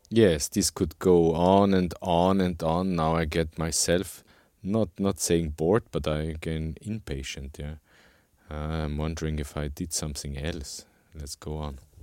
Yes, this could go on and on and on. Now I get myself not saying bored, but I again impatient. Yeah, I'm wondering if I did something else. Let's go on.